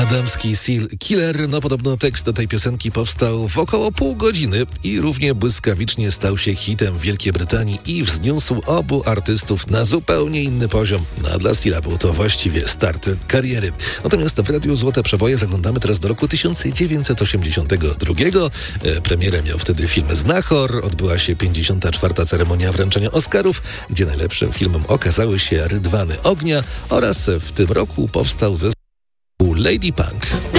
Damski Seal Killer. No podobno tekst do tej piosenki powstał w około pół godziny i równie błyskawicznie stał się hitem w Wielkiej Brytanii i wzniósł obu artystów na zupełnie inny poziom. No a dla Seala był to właściwie start kariery. Natomiast w Radiu Złote Przeboje zaglądamy teraz do roku 1982. Premierę miał wtedy film Znachor. Odbyła się 54. ceremonia wręczenia Oscarów, gdzie najlepszym filmem okazały się Rydwany Ognia oraz w tym roku powstał zespół Lady Punk.